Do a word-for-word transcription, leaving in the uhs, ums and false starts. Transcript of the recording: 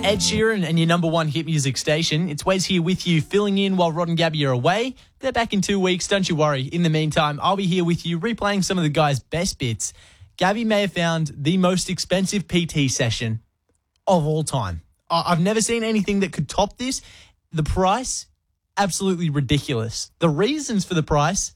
Ed Sheeran and your number one hit music station. It's Wes here with you, filling in while Rod and Gabby are away. They're back in two weeks, don't you worry. In the meantime, I'll be here with you, replaying some of the guys' best bits. Gabby may have found the most expensive P T session of all time. I- I've never seen anything that could top this. The price, absolutely ridiculous. The reasons for the price,